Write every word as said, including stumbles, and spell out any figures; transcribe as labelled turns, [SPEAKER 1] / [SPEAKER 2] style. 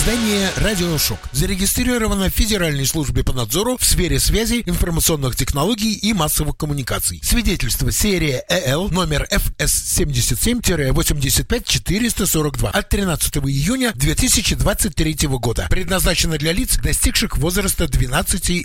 [SPEAKER 1] Издание «Радиошок» зарегистрировано в Федеральной службе по надзору в сфере связи, информационных технологий и массовых коммуникаций. Свидетельство серия ЭЛ номер эф эс семьдесят семь восемьдесят пять четыреста сорок два от тринадцатого июня две тысячи двадцать третьего года. Предназначено для лиц, достигших возраста двенадцати